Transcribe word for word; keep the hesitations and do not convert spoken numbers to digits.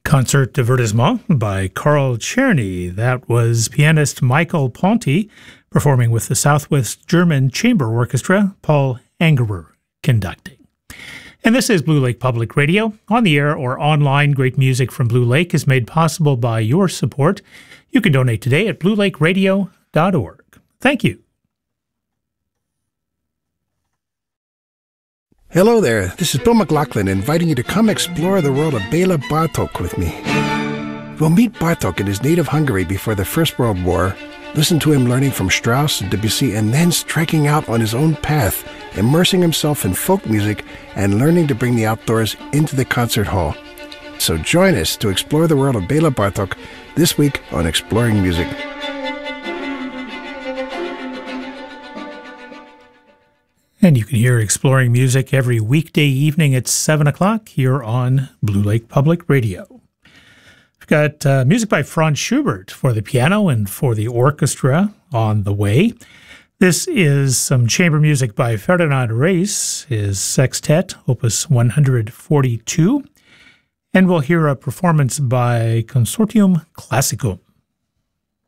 Concert Divertissement by Carl Czerny. That was pianist Michael Ponti performing with the Southwest German Chamber Orchestra, Paul Angerer conducting. And this is Blue Lake Public Radio. On the air or online, great music from Blue Lake is made possible by your support. You can donate today at blue lake radio dot org. Thank you. Hello there, this is Bill McLaughlin inviting you to come explore the world of Bela Bartok with me. We'll meet Bartok in his native Hungary before the First World War, listen to him learning from Strauss and Debussy, and then striking out on his own path, immersing himself in folk music and learning to bring the outdoors into the concert hall. So join us to explore the world of Bela Bartok this week on Exploring Music. And you can hear Exploring Music every weekday evening at seven o'clock here on Blue Lake Public Radio. We've got uh, music by Franz Schubert for the piano and for the orchestra on the way. This is some chamber music by Ferdinand Reis, his sextet, opus one forty-two. And we'll hear a performance by Consortium Classicum.